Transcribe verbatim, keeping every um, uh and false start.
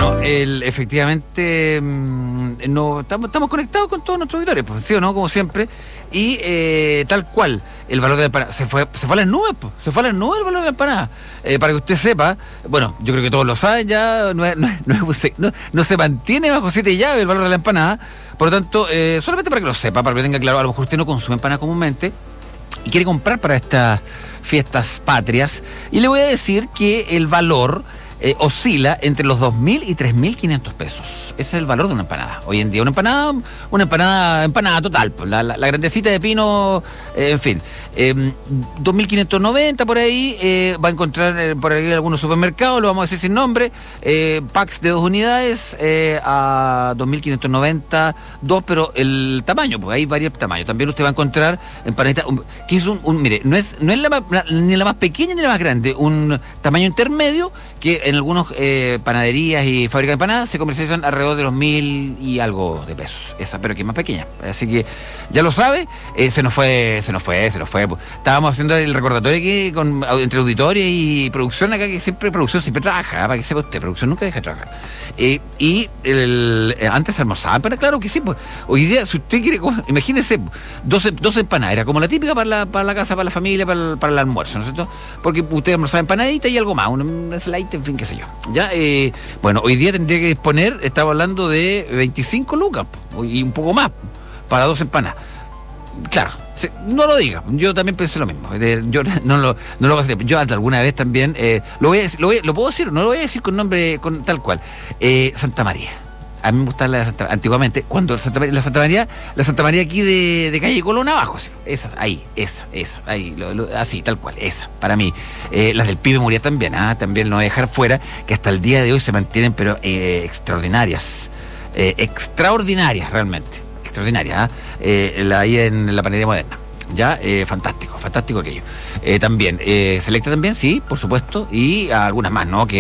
Bueno, el, efectivamente mmm, no, estamos, estamos conectados con todos nuestros auditores, pues, ¿sí o no? Como siempre. Y eh, tal cual, el valor de la empanada se fue, se fue a las nubes, pues, se fue a las nubes el valor de la empanada. Eh, para que usted sepa, bueno, yo creo que todos lo saben ya, no, es, no, es, no, es, no, no se mantiene bajo siete llaves el valor de la empanada. Por lo tanto, eh, solamente para que lo sepa, para que tenga claro, a lo mejor usted no consume empanada comúnmente y quiere comprar para estas fiestas patrias. Y le voy a decir que el valor Eh, oscila entre los dos mil y tres mil quinientos pesos. Ese es el valor de una empanada. Hoy en día, una empanada, una empanada, empanada total, la, la, la grandecita de pino, eh, en fin, eh, dos mil quinientos noventa por ahí, eh, va a encontrar eh, por ahí algunos supermercados, lo vamos a decir sin nombre, eh, packs de dos unidades eh, a dos mil quinientos noventa, dos, pero el tamaño, pues hay varios tamaños. También usted va a encontrar empanaditas, un, que es un, un, mire, no es, no es la, la, ni la más pequeña ni la más grande, un tamaño intermedio que en algunos eh, panaderías y fábricas de empanadas se comercializan alrededor de los mil y algo de pesos. Esa, pero que es más pequeña. Así que ya lo sabe, eh, se nos fue, se nos fue, se nos fue. Estábamos haciendo el recordatorio aquí con, entre auditorio y producción acá, que siempre producción siempre trabaja, para que sepa usted, producción nunca deja de trabajar. Eh, y el, eh, antes se almorzaban, pero claro que sí, pues. Hoy día, si usted quiere, imagínese, doce, doce empanadas, era como la típica para la, para la casa, para la familia, para el, para el almuerzo, ¿no es cierto? Porque usted almorzaba empanadita y algo más, un, un slide, en fin, qué sé yo. Ya, eh, bueno, hoy día tendría que disponer, estaba hablando de veinticinco lucas y un poco más para dos empanadas. Claro, se, no lo diga, yo también pensé lo mismo. De, yo no lo, no lo voy a hacer. Yo alguna vez también, eh, lo, voy a decir, lo, voy, lo puedo decir, no lo voy a decir con nombre, con tal cual. Eh, Santa María. A mí me gustaba la Santa, antiguamente, cuando la Santa, la Santa María, la Santa María aquí de, de calle Colón abajo, ¿sí? Esa, ahí, esa, esa, ahí, lo, lo, así, tal cual, esa, para mí. Eh, las del Pibe Muría también, ¿ah? También no voy a dejar fuera, que hasta el día de hoy se mantienen, pero eh, extraordinarias, eh, extraordinarias realmente, extraordinarias, ¿ah? Eh, la, ahí en la panadería moderna. Ya, eh, fantástico, fantástico aquello. Eh, también, eh, Selecta también, sí, por supuesto, y algunas más, ¿no? Que